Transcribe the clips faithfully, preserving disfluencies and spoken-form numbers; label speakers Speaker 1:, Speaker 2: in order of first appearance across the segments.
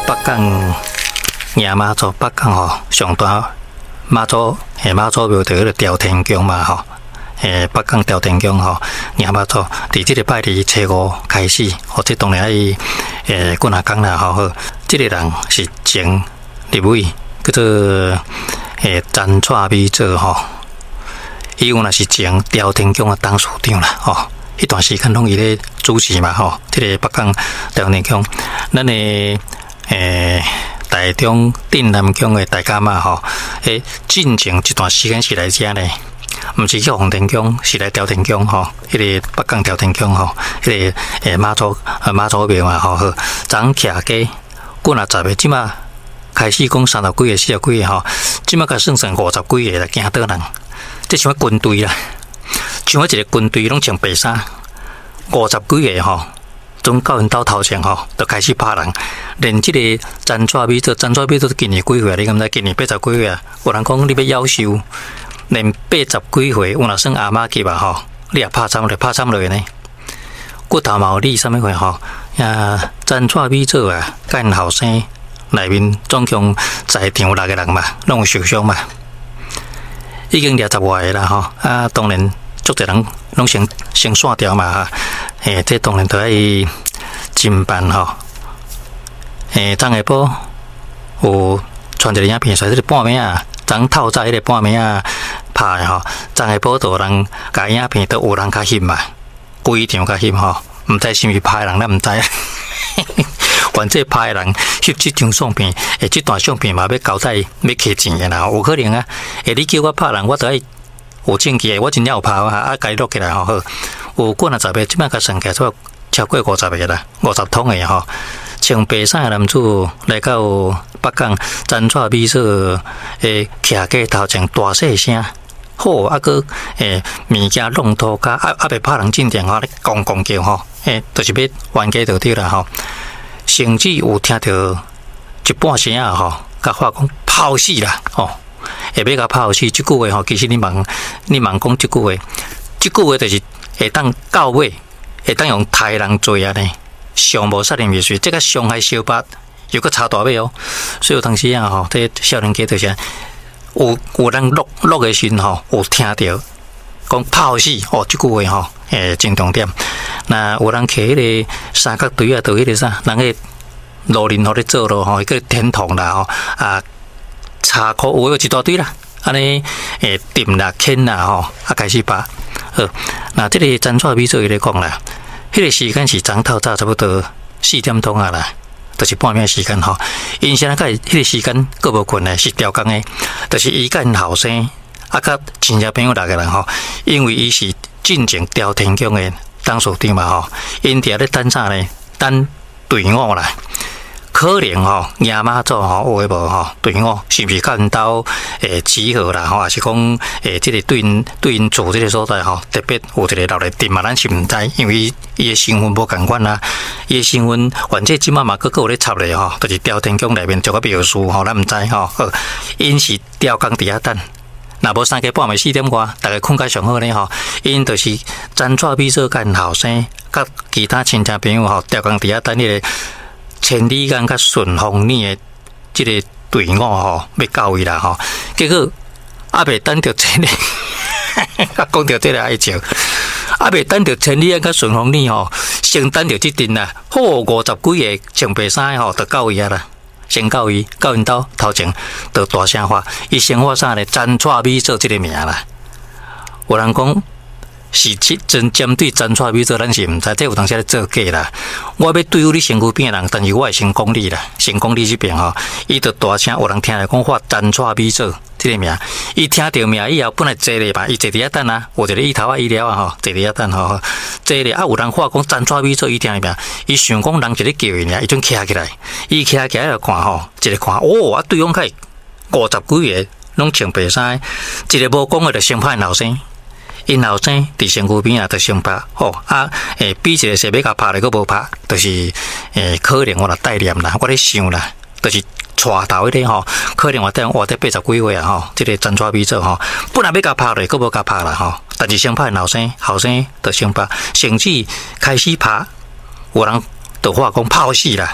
Speaker 1: 北港迎妈祖，北港吼上大妈祖，诶妈祖庙就迄个朝天宫嘛吼，诶北港朝天宫吼迎妈祖，伫即个拜二初五开始，或者当然爱诶过哪讲啦吼好，即、這個人是前立委叫做诶陈蔡美做吼，伊有若是前朝天宫的董事长啦吼。迄段时间拢伊咧主持嘛吼，即、這個北港朝天宮，咱诶诶台中鎮南宮的大家嘛吼，誒進前一段時間是來遮呢，毋是去紅天宮，是來朝天宮吼，迄、個北港朝天宮吼，迄、個誒媽祖呃媽祖廟嘛吼，昨徛街過若十個，即馬開始講三十幾個、四十幾個吼，即馬甲算算五十幾個啦，驚倒人，即像軍隊啦。像我一個軍隊攏穿白衫，五十幾個吼，總到因兜頭前吼，就開始拍人。連即個陳蔡美做，陳蔡美做今年幾歲？你敢知？今年八十幾歲啊？有人講你要夭壽，連八十幾歲，有若算阿媽級啊吼，你也拍慘落，拍慘落呢？骨頭嘛有你啥物貨吼？呀，陳蔡美做啊，甲因後生內面總共在場六個人嘛，攏有受傷嘛。已經二十外個啦吼，啊，當然足儕人攏先先散掉嘛哈，誒，這當然都愛偵辦吼。誒，昨下晡有傳一個影片，說這個半暝啊，昨透早迄個半暝啊拍誒吼，昨下晡都有人甲影片都有人較翕嘛，規場較翕吼，毋知是毋是拍人咱毋知。反正拍人翕即張相片，誒，即段相片嘛要交代要摕錢嘅啦，有可能啊。誒，你叫我拍人，我就愛有證據，我真正有拍啊，啊，家己錄起來吼好。有過若十個，即擺甲算起來超超過五十個啦，五十通嘅吼。穿白衫嘅男子來到北港陳蔡美做誒徛街頭前大細聲，好啊個誒物件弄塗骹，啊啊袂拍人進店吼，咧咣咣叫吼，誒，就是要冤家就對啦吼。甚至有聽到一半聲啊吼，甲話講泡死啦吼，會要甲泡死，即句話吼，其實你問你問講即句話，即句話就是會當到尾，會當用殺人罪啊呢，上無殺人未遂，即個傷害小八又閣差大尾哦，所以有當時啊吼，這少年家就是有有人錄錄個時吼，有聽到講泡死哦，即句話吼。誒，真重點。那有人摕迄個三角錘啊，到迄個啥，人個路人互咧做咯吼，迄個天堂啦吼，啊，柴箍有一大堆啦，安尼誒，點啦、鉗啦吼，啊開始拍。好，那這個陳蔡美做伊咧講啦，迄個時間是昨透早差不多四點鐘啊啦，就是半暝時間吼。因現在甲迄個時間閣無困咧，是調工誒，就是伊甲因後生啊，甲親戚朋友六個人吼，因為伊是。進前朝天宮的董事長嘛吼，因伫咧等啥呢？等隊伍啦，可能吼迎媽祖吼有誒無吼隊伍，是毋是甲因兜誒集合啦吼，還是講誒即個對因對因住即個所在吼，特別有一個留咧陣嘛，咱是毋知，因為伊伊誒身份無共款啦，伊誒身份反正即馬嘛閣閣有咧插咧吼，就是朝天宮內面一個廟事吼，咱毋知吼，因是調工佇遐等。若無三更半暝四點外，大家困較上好呢吼。因就是陳蔡美做甲因後生，甲其他親戚朋友吼，調工佇遐等迄個千里眼甲順風耳的即個隊伍吼，要到伊啦吼。結果還袂等到千里，講到這個愛笑，還袂等到千里眼甲順風耳吼，先等到即陣啦，好五十幾個穿白衫吼，就到伊啊啦。先到伊，到因兜頭前，就大聲話，伊先話啥呢？陳蔡美做即個名啦。有人講是真針對陳蔡美做，咱是毋知，這有當時咧做假啦。我要對付你身軀邊人，但是我會先講你啦，先講你這邊吼。伊就大聲，有人聽來講話陳蔡美做即個名，伊聽到名以後，本來坐咧吧，伊坐佇遐等啊，有一個醫頭啊醫療啊吼，坐佇遐等吼，坐咧啊有人話講陳蔡美做，伊聽名，伊想講人一個叫伊爾，伊就徛起來，伊徛起來就看吼，一個看，哦，啊對方開五十幾個，攏穿白衫，一個無講誒就先拍因後生，因後生佇身軀邊啊，就先拍，吼啊誒，比一個是要甲拍咧，佫無拍，就是誒可能我來代念啦，我咧想啦，就是帶頭迄個吼，可能我等活得八十幾歲啊吼，即個陳蔡美做吼，本來要甲拍咧，佫無甲拍啦吼，但是先拍因後生，後生就先拍，甚至開始拍，有人就話講泡死啦。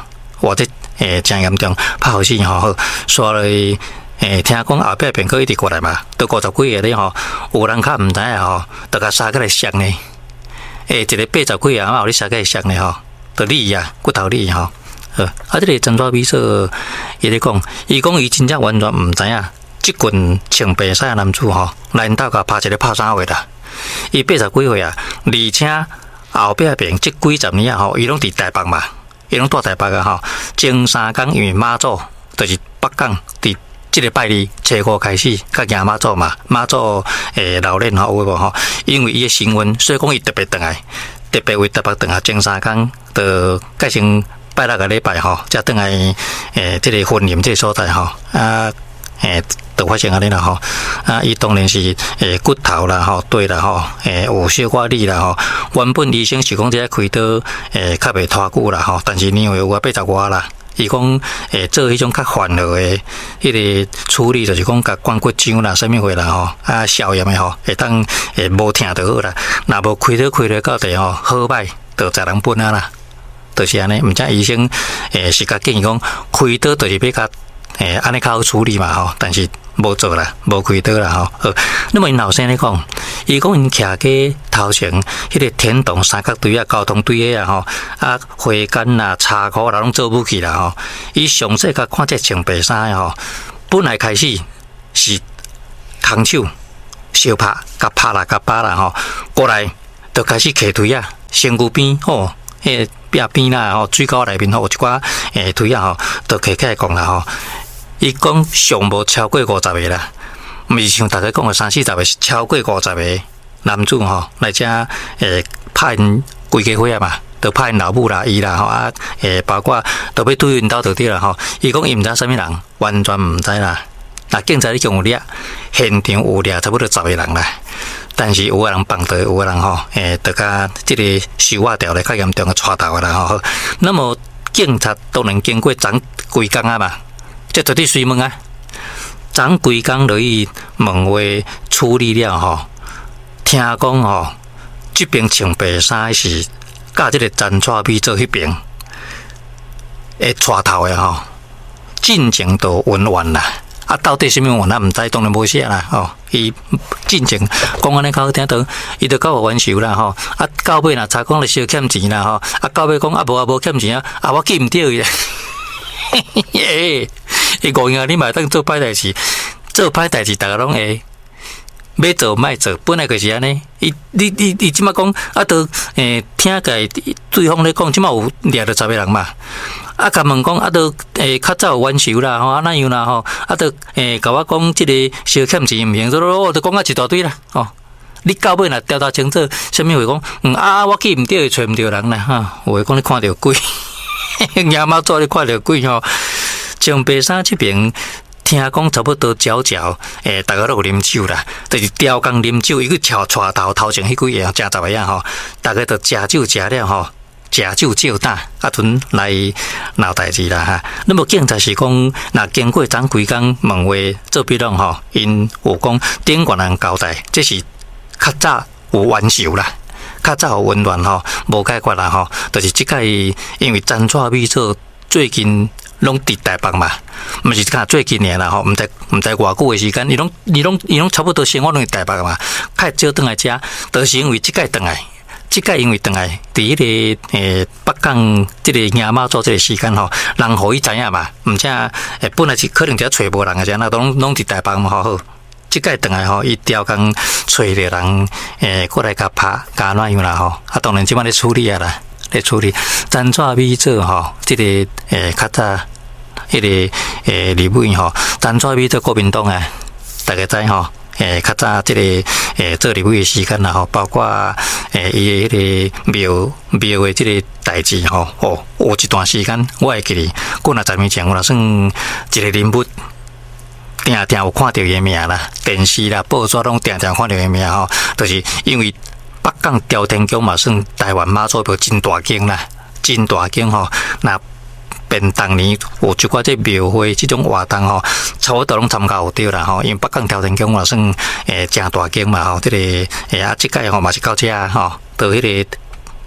Speaker 1: 哇这诶真严重，拍好死吼，刷落去诶，听讲后壁边个一直过来嘛，都五十几个咧吼，有人较毋知影吼，都甲杀起来伤呢。诶，一个八十几啊，有咧杀起来伤呢吼，都裂啊，骨头裂吼。呃，啊，这个陈抓秘书伊咧讲，伊讲伊真正完全毋知影，即群穿白衫男子吼，来因兜甲拍一个拍啥话啦？伊八十几岁啊，而且后壁边即几十年啊吼，伊拢伫台北嘛，伊拢住台北啊吼，前三工因为妈祖就是北港伫。即个拜二初五开始，甲行妈祖嘛，妈祖诶老练吼有无吼？因为伊诶新运，所以讲伊特别转来，特别为台北转来前三工，就改成拜六个礼拜吼，才转来诶即个婚宴即个所在吼啊诶，就发生安尼啦吼啊，伊当然是诶骨头啦吼，对啦吼，诶有小可裂啦吼。原本医生是讲这开刀诶较袂拖久啦吼，但是因为有八十外啦。伊讲，诶，做迄种较缓和诶，迄个处理就是讲，甲关骨浆啦、啥物货啦吼，啊，消炎诶吼，会当诶无疼就好啦。若无开刀开了到底吼，好歹就十人分啊啦，就是安尼。毋则医生诶是甲建议讲，开刀就是要甲诶安尼较好处理嘛吼，但是无做啦，无开刀啦吼。好，那么因老生咧讲，伊讲因徛伫头前迄个天洞三角堆啊、交通堆诶啊吼，啊花杆啦、叉裤啦拢做不起啦吼。伊详细甲看这穿白衫诶吼，本来开始是空手小拍、甲拍啦、甲扒啦吼，过来就开始揢腿啊，身躯边吼，迄壁边啦吼，水沟内面吼有一寡诶腿啊吼，就揢起来讲啦吼。伊讲上无超过五十个啦，毋是像大家讲的三四十个，是超过五十个男子吼来遮诶拍因规家伙啊嘛，就拍因老母啦、伊啦吼啊，诶包括都要对因兜就对啦吼。伊讲伊毋知啥物人，完全毋知啦。那警察已经有掠，现场有掠差不多十个人啦。但是有个人放倒，有个人吼诶，就甲即个手啊掉咧较严重嘅带头啦吼。那么警察当然经过昨规工啊嘛。这绝对随问啊！昨规工落去问话处理了吼，听讲吼，这边穿白衫是甲这个陈蔡美做迄边诶带头诶吼，进前都温婉啦。啊，到底什么原因毋知，当然无写啦吼。伊进前讲安尼较好听到，伊就交互完收啦吼。啊，到尾若查讲咧小欠钱啦吼，啊到尾讲啊无啊无欠钱啊，啊我记毋着伊啦。嘿嘿嘿。伊讲啊，你嘛当做歹代志，做歹代志，大家拢会要做莫做，本来就是安尼。伊你你你即马讲啊，都诶听个对方咧讲，即马有掠着十个人嘛。啊，甲问讲啊，都诶较早有完收啦吼，啊哪样啦吼，啊都诶甲我讲即个小欠钱毋行，所我都讲啊一大堆啦吼。你到尾若调查清楚，啥物话讲，嗯啊我记毋着，找毋着人啦哈。有诶讲你看着鬼，夜猫做你看着鬼吼。从白沙这边听讲差不多嚼嚼，诶，大家都有啉酒啦，就是调工啉酒，伊去翘带头头前迄几个真十个啊吼，大家都食酒食了吼，食酒照胆，啊，阵来闹代志啦哈。那么警察是讲，若经过昨规工问话做笔录吼，因有讲顶悬人交代，这是较早有完受啦。较早有温暖吼，无解决啦吼，就是即个因为陈蔡美做最近。拢伫台北嘛，毋是看最近年啦吼，毋知毋知偌久诶时间，伊拢伊拢伊拢差不多生活拢伫台北嘛，较少转来遮，就是因为即届转来，即届因为转来，伫迄个诶北港即个夜猫做即个时间吼，人互伊知影嘛，毋则诶本来是可能遮找无人诶，遮那拢拢伫台北嘛好好，即届转来吼，伊调工找着人诶过来甲拍甲哪样啦吼，啊当然即摆咧处理啊啦。咧处理陈蔡美做吼，即个诶较早迄个诶立委吼，陈蔡美做国民党啊，大家知吼，诶较早即个诶做立委诶时间啦吼，包括诶伊迄个庙庙诶即个代志吼，哦有一段时间我会记哩，过若十年前我若算一个人物。定定有看到伊名啦，电视啦、报纸拢定定看到伊名吼，就是因为。北港朝天宫嘛算台湾妈祖庙真大间啦，真大间吼。那便当年有一寡这庙会这种活动吼，差不多拢参加有对啦吼。因为北港朝天宫嘛算诶真大间嘛吼，这个诶啊，即届吼嘛是到遮吼，到迄个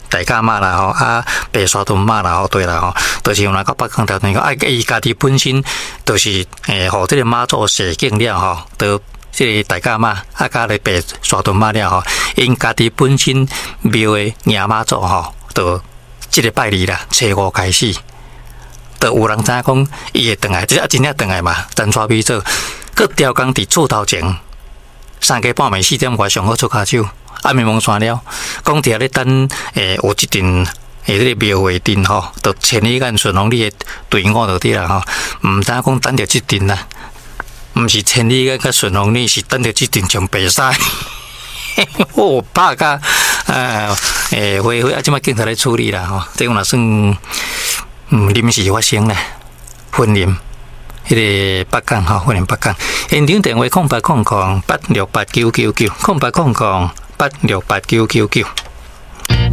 Speaker 1: 大甲妈啦吼，啊白沙屯妈啦吼，对啦吼，就是有那个北港调停宫，啊伊家己本身就是诶，互这个妈祖设境了吼，都这个大甲妈啊加咧白沙屯妈了吼，因家己本身庙的娘妈祖吼，都即个拜日啦，初五开始，都有人知影讲伊会转来，即啊真正转来嘛，真带米做，佮调工伫厝头前。三更半暝四點外上好出骹手，啊暝蒙山了，講伫遐咧等誒有一陣誒迄個廟會陣吼，就千里眼順風里誒隊伍就啲啦吼，毋知講等着即陣啦，毋是千里眼甲順風里，是等着即陣上白沙，哦拍甲誒誒會會啊，即擺警察咧處理啦吼，這個若算嗯臨時發生咧，婚姻。迄個北港吼，歡迎北港。現場電話空八空空八六八九九九，空八空空八六八九九九。